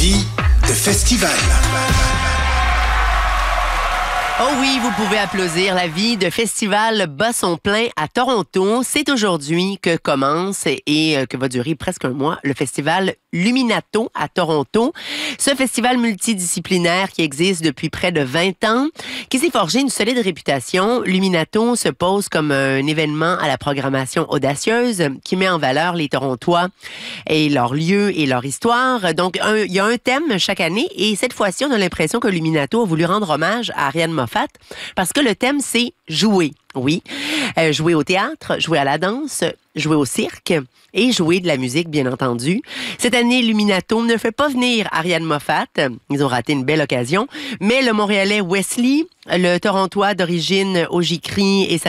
vie de festival. Oh oui, vous pouvez applaudir. La vie de festival bat son plein à Toronto. C'est aujourd'hui que commence et que va durer presque un mois le festival Luminato à Toronto. Ce festival multidisciplinaire qui existe depuis près de 20 ans, qui s'est forgé une solide réputation. Luminato se pose comme un événement à la programmation audacieuse qui met en valeur les Torontois et leurs lieux et leur histoire. Donc, il y a un thème chaque année et cette fois-ci, on a l'impression que Luminato a voulu rendre hommage à Ariane Moffat parce que le thème, c'est jouer. Oui, jouer au théâtre, jouer à la danse, jouer au cirque et jouer de la musique, bien entendu. Cette année, Luminato ne fait pas venir Ariane Moffat. Ils ont raté une belle occasion. Mais le Montréalais Wesley, le Torontois d'origine Ojikri et sa